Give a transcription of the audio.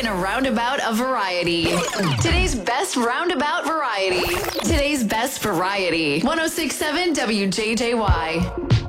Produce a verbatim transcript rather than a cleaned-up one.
in a roundabout of variety. Today's best roundabout variety. Today's best variety. one oh six point seven W J J Y.